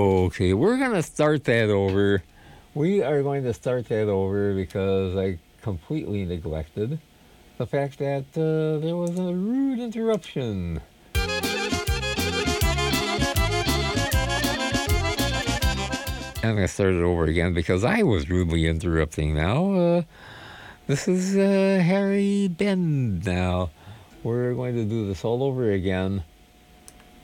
Okay, we're going to start that over. We are going to start that over because I completely neglected the fact that there was a rude interruption. I'm going to start it over again because I was rudely interrupting now. This is Harry Bend now. We're going to do this all over again.